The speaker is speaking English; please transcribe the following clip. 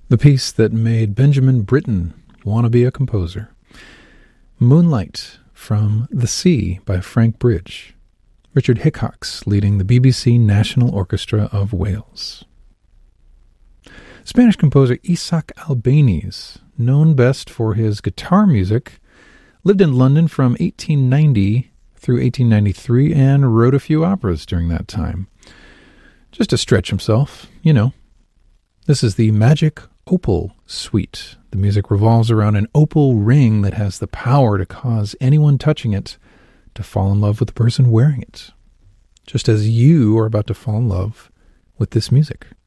The piece that made Benjamin Britten want to be a composer. Moonlight from The Sea by Frank Bridge. Richard Hickox leading the BBC National Orchestra of Wales. Spanish composer Isaac Albéniz, known best for his guitar music, lived in London from 1890 through 1893 and wrote a few operas during that time. Just to stretch himself, you know. This is the Magic Opal Suite. The music revolves around an opal ring that has the power to cause anyone touching it to fall in love with the person wearing it. Just as you are about to fall in love with this music.